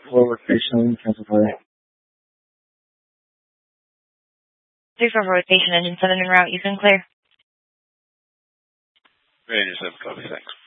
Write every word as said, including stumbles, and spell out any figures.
four rotation, cancel flight. three four four rotation, engine seven en route, you can clear. Ranger seven, copy, thanks.